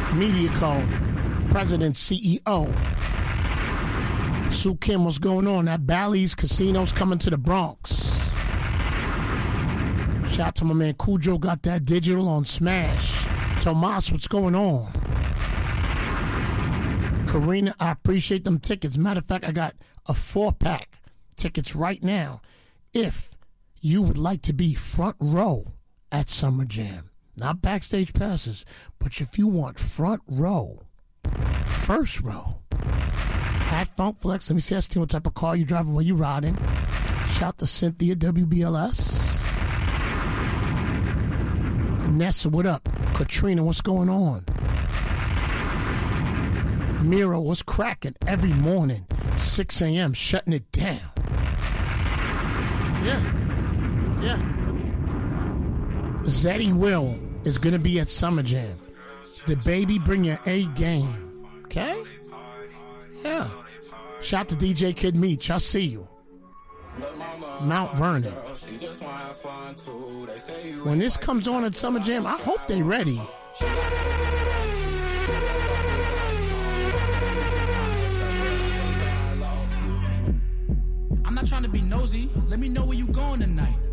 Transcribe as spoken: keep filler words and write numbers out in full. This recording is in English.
MediaCo, President, C E O. Sue Kim, what's going on? That Bally's Casino's coming to the Bronx. Shout out to my man Cujo, got that digital on Smash. Tomas, what's going on? Karina, I appreciate them tickets. Matter of fact, I got a four-pack tickets right now. If you would like to be front row at Summer Jam, not backstage passes, but if you want front row, first row, at Funk Flex, let me see, ask you what type of car you driving while you riding. Shout out to Cynthia, W B L S. Nessa, what up? Katrina, what's going on? Miro, what's cracking? Every morning, six a.m., shutting it down. Yeah. Yeah. Zeddy Will is going to be at Summer Jam. The baby, bring your A game. Okay? Yeah. Shout out to D J Kid Meech. I see you. Mount Vernon. When this comes on at Summer Jam, I hope they ready. I'm not trying to be nosy. Let me know where you going tonight.